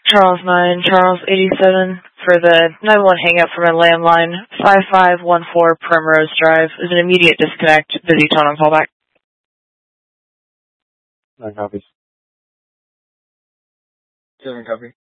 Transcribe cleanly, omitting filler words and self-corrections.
Charles 9, Charles 87 for the 911 hangout from a landline, 5514 Primrose Drive. Is an immediate disconnect. Busy tone on callback. 9 copies. 7 copy.